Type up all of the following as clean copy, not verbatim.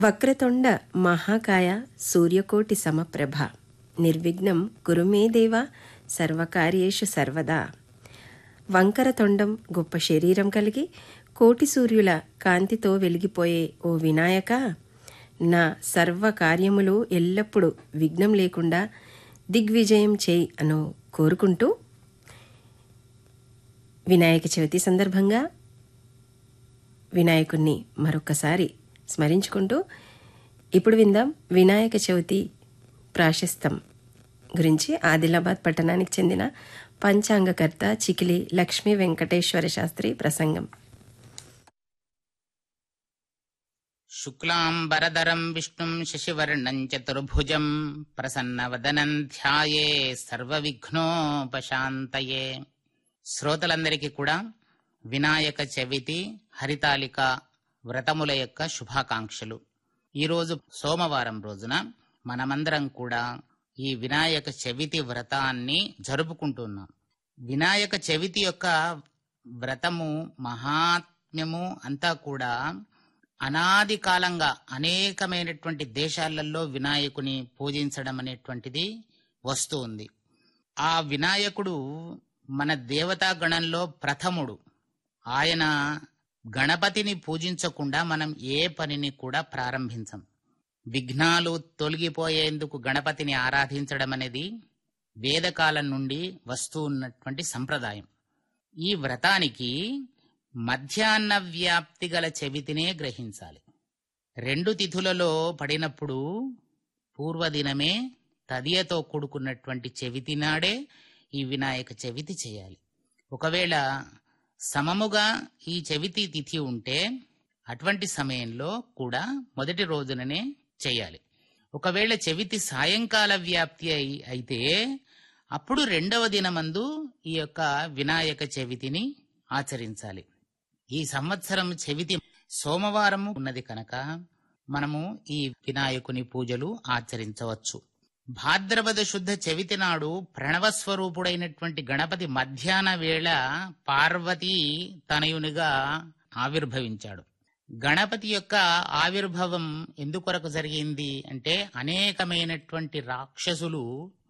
వక్రతుండ మహాకాయ సూర్యకోటి సమప్రభ నిర్విఘ్నం కురు మే దేవ సర్వకార్యేషు సర్వదా. వంకర తొండం గొప్ప శరీరం కలిగి కోటి సూర్యుల కాంతితో వెలిగిపోయే ఓ వినాయక, నా సర్వ కార్యములు ఎల్లప్పుడూ విఘ్నం లేకుండా దిగ్విజయం చేయి అను కోరుకుంటూ వినాయక చవితి సందర్భంగా వినాయకుణ్ణి మరొకసారి స్మరించుకుంటూ ఇప్పుడు విందాం వినాయక చవితి ప్రాశస్తం గురించి ఆదిలాబాద్ పట్టణానికి చెందిన పంచాంగకర్త చికిలి లక్ష్మీ వెంకటేశ్వర శాస్త్రి ప్రసంగం. శుక్లాంబరధరం విష్ణుం శశివర్ణం చతుర్భుజం ప్రసన్నవదనం ధ్యాయే సర్వవిఘ్నోపశాంతయే. శ్రోతలందరికీ కూడా వినాయక చవితి హరితాళిక వ్రతముల యొక్క శుభాకాంక్షలు. ఈరోజు సోమవారం రోజున మనమందరం కూడా ఈ వినాయక చవితి వ్రతాన్ని జరుపుకుంటున్నాం. వినాయక చవితి యొక్క వ్రతము మహాత్మ్యము అంతా కూడా అనాది కాలంగా అనేకమైనటువంటి దేశాలలో వినాయకుని పూజించడం అనేటువంటిది వస్తూ ఉంది. ఆ వినాయకుడు మన దేవతా గణంలో ప్రథముడు. ఆయన గణపతిని పూజించకుండా మనం ఏ పనిని కూడా ప్రారంభించం. విఘ్నాలు తొలగిపోయేందుకు గణపతిని ఆరాధించడం అనేది వేదకాలం నుండి వస్తూ ఉన్నటువంటి సంప్రదాయం. ఈ వ్రతానికి మధ్యాహ్న వ్యాప్తి గల చవితినే గ్రహించాలి. 2 తిథులలో పడినప్పుడు పూర్వదినమే తదియతో కూడుకున్నటువంటి చవితి నాడే ఈ వినాయక చవితి చేయాలి. ఒకవేళ సమముగా ఈ చవితి తిథి ఉంటే అటువంటి సమయంలో కూడా మొదటి రోజుననే చేయాలి. ఒకవేళ చవితి సాయంకాల వ్యాప్తి అయితే అప్పుడు 2వ దినమందు ఈ యొక్క వినాయక చవితిని ఆచరించాలి. ఈ సంవత్సరం చవితి సోమవారము ఉన్నది కనుక మనము ఈ వినాయకుని పూజలు ఆచరించవచ్చు. భాద్రపద శుద్ధ చవితి నాడు ప్రణవస్వరూపుడైనటువంటి గణపతి మధ్యాహ్న వేళ పార్వతీ తనయునిగా ఆవిర్భవించాడు. గణపతి యొక్క ఆవిర్భావం ఎందుకొరకు జరిగింది అంటే అనేకమైనటువంటి రాక్షసులు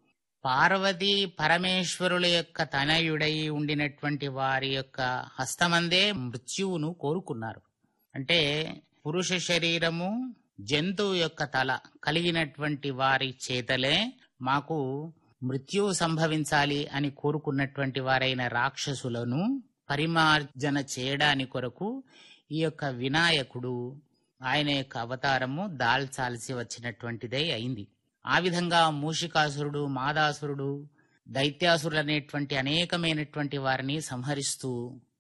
పార్వతీ పరమేశ్వరుల యొక్క తనయుడై ఉండినటువంటి వారి యొక్క హస్తమందే మృత్యువును కోరుకున్నారు. అంటే పురుష శరీరము జంతువు యొక్క తల కలిగినటువంటి వారి చేతలే మాకు మృత్యువు సంభవించాలి అని కోరుకున్నటువంటి వారైన రాక్షసులను పరిమార్జన చేయడాని కొరకు ఈ యొక్క వినాయకుడు ఆయన యొక్క అవతారము దాల్చాల్సి వచ్చినటువంటిదై అయింది. ఆ విధంగా మూషికాసురుడు, మాదాసురుడు, దైత్యాసురులు అనేటువంటి అనేకమైనటువంటి వారిని సంహరిస్తూ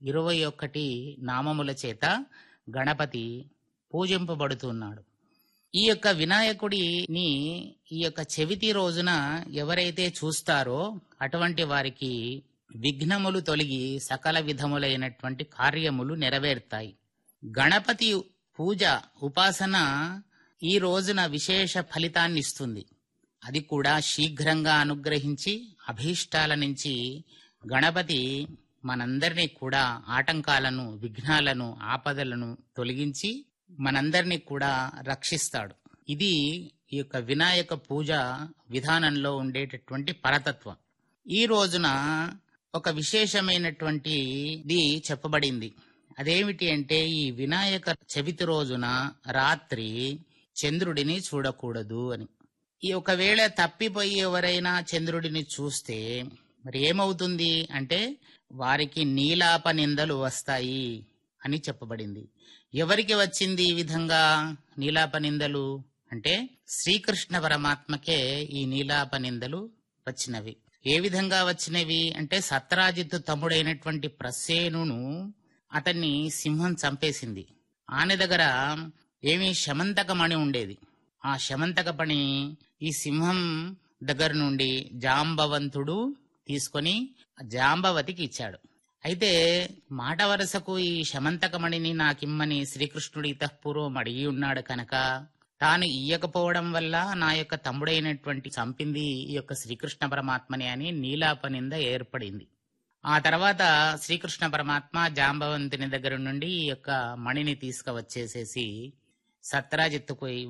21 నామముల చేత గణపతి పూజింపబడుతున్నాడు. ఈ యొక్క వినాయకుడిని ఈ యొక్క చవితి రోజున ఎవరైతే చూస్తారో అటువంటి వారికి విఘ్నములు తొలగి సకల విధములైనటువంటి కార్యములు నెరవేరుతాయి. గణపతి పూజ ఉపాసన ఈ రోజున విశేష ఫలితాన్ని ఇస్తుంది. అది కూడా శీఘ్రంగా అనుగ్రహించి అభీష్టాల నుంచి గణపతి మనందరినీ కూడా ఆటంకాలను, విఘ్నాలను, ఆపదలను తొలగించి మనందరినీ కూడా రక్షిస్తాడు. ఇది ఈ యొక్క వినాయక పూజ విధానంలో ఉండేటటువంటి పరతత్వం. ఈ రోజున ఒక విశేషమైనటువంటిది చెప్పబడింది. అదేమిటి అంటే ఈ వినాయక చవితి రోజున రాత్రి చంద్రుడిని చూడకూడదు అని. ఈ ఒకవేళ తప్పిపోయి ఎవరైనా చంద్రుడిని చూస్తే మరి ఏమవుతుంది అంటే వారికి నీలాప నిందలు వస్తాయి అని చెప్పబడింది. ఎవరికి వచ్చింది ఈ విధంగా నీలాప నిందలు అంటే శ్రీకృష్ణ పరమాత్మకే ఈ నీలాప నిందలు వచ్చినవి. ఏ విధంగా వచ్చినవి అంటే సత్రాజిత్తు తమ్ముడైనటువంటి ప్రసేనును అతన్ని సింహం చంపేసింది. ఆయన దగ్గర శమంతకమణి ఉండేది. ఆ శమంతకమణి ఈ సింహం దగ్గర నుండి జాంబవంతుడు తీసుకొని జాంబవతికి ఇచ్చాడు. అయితే మాట వరసకు ఈ శమంతకమణిని నాకిమ్మని శ్రీకృష్ణుడు ఇతఃపూర్వం అడిగి ఉన్నాడు కనుక తాను ఇయ్యకపోవడం వల్ల నా యొక్క తమ్ముడైనటువంటి చంపింది ఈ యొక్క శ్రీకృష్ణ పరమాత్మని అని నీలాపనింద ఏర్పడింది. ఆ తర్వాత శ్రీకృష్ణ పరమాత్మ జాంబవంతుని దగ్గర నుండి ఈ యొక్క మణిని తీసుకువచ్చేసేసి సత్రాజిత్తుకు